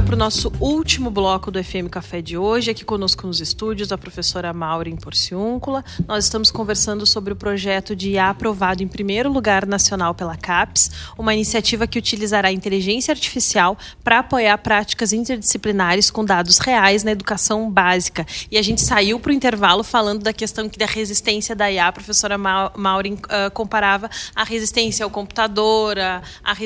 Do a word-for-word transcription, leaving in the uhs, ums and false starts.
para o nosso último bloco do F M Café de hoje. Aqui conosco nos estúdios a professora Maureen Porciúncula. Nós estamos conversando sobre o projeto de I A aprovado em primeiro lugar nacional pela CAPES, uma iniciativa que utilizará a inteligência artificial para apoiar práticas interdisciplinares com dados reais na educação básica. E a gente saiu para o intervalo falando da questão da resistência da I A. A professora Maureen uh, comparava a resistência ao computador, a, a